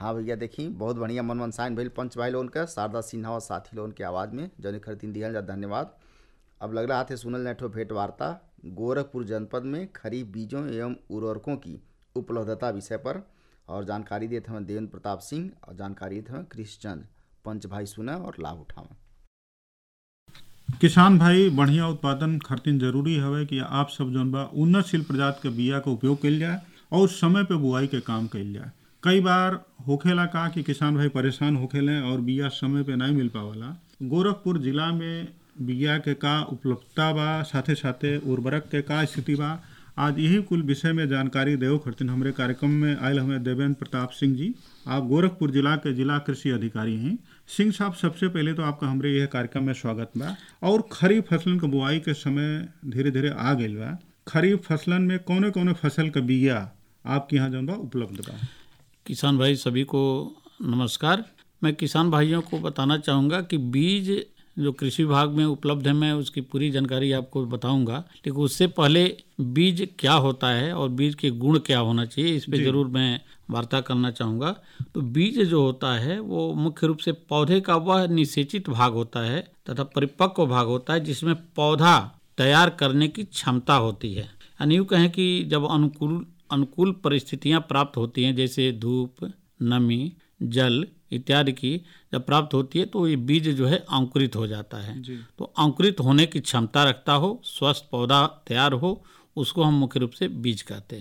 हाँ भैया, देखी बहुत बढ़िया मन मनसाइन भइल पंच भाई लोगन के, शारदा सिन्हा और साथी लोगन के आवाज़ में जौन एकर दिन दिहल जा धन्यवाद। अब लग रहा थे सुनल नेठो भेंट वार्ता गोरखपुर जनपद में खरीफ बीजों एवं उर्वरकों की उपलब्धता विषय पर, और जानकारी देते हमें देवेंद्र प्रताप सिंह और जानकारी देते हमें कृष्णचंद। पंच भाई सुना और लाभ उठावें। किसान भाई, बढ़िया उत्पादन खातिर जरूरी हवे कि आप सब जौन बा उन्नतशील प्रजाति के बिया का उपयोग कइल जाए और समय पे बुआई के काम कइल जाए। कई बार होखेला का कि किसान भाई परेशान होखेले और बिया समय पे नहीं मिल पावला। गोरखपुर जिला में बिया के का उपलब्धता बा, साथे साथे उर्वरक के का स्थिति बा, आज यही कुल विषय में जानकारी देव खातिर हमरे कार्यक्रम में आयल हमें देवेंद्र प्रताप सिंह जी। आप गोरखपुर जिला के जिला कृषि अधिकारी हैं। सिंह साहब, सबसे पहले तो आपका हमरे यह कार्यक्रम में स्वागत बा। और खरीफ फसलन के बुआई के समय धीरे धीरे आ गइल बा। खरीफ फसलन में कौने कौने फसल के बिया आपके यहाँ जौन बा उपलब्ध बा? किसान भाई सभी को नमस्कार। मैं किसान भाइयों को बताना चाहूँगा कि बीज जो कृषि विभाग में उपलब्ध है, मैं उसकी पूरी जानकारी आपको बताऊंगा, लेकिन उससे पहले बीज क्या होता है और बीज के गुण क्या होना चाहिए, इस पे जरूर मैं वार्ता करना चाहूँगा। तो बीज जो होता है वो मुख्य रूप से पौधे का वह निषेचित भाग होता है तथा परिपक्व भाग होता है जिसमें पौधा तैयार करने की क्षमता होती है। यानी यूँ कहें कि जब अनुकूल परिस्थितियाँ प्राप्त होती हैं, जैसे धूप, नमी, जल इत्यादि की जब प्राप्त होती है, तो ये बीज जो है अंकुरित हो जाता है। तो अंकुरित होने की क्षमता रखता हो, स्वस्थ पौधा तैयार हो, उसको हम मुख्य रूप से बीज कहते हैं।